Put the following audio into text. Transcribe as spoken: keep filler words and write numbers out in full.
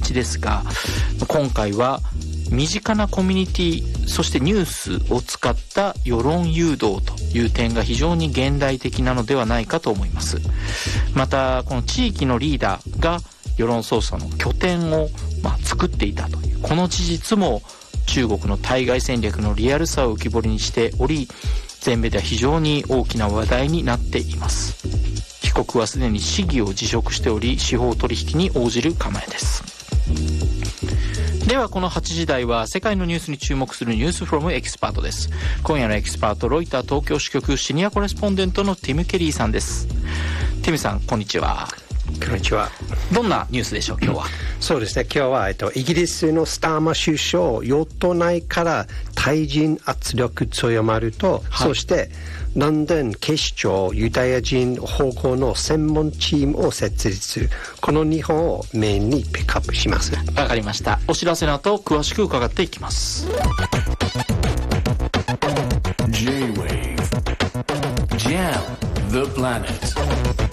ちですが、今回は身近なコミュニティ、そしてニュースを使った世論誘導という点が非常に現代的なのではないかと思います。またこの地域のリーダーが世論操作の拠点を、まあ、作っていたというこの事実も中国の対外戦略のリアルさを浮き彫りにしており、全米では非常に大きな話題になっています。被告はすでに市議を辞職しており、司法取引に応じる構えです。ではこのはちじ台は世界のニュースに注目するニュースフロムエキスパートです。今夜のエキスパート、ロイター東京支局シニアコレスポンデントのティム・ケリーさんです。ティムさん、こんにちは。 こんにちは。 どんなニュースでしょう今日は。 そうですね、今日は、えっと、イギリスのスターマー首相、与党内から対人圧力強まると、はい、そしてロンドン警視庁ユダヤ人保護の専門チームを設立、このにほんをメインにピックアップします。 わかりました。お知らせの後詳しく伺っていきます。 J-Wave Jam the Planet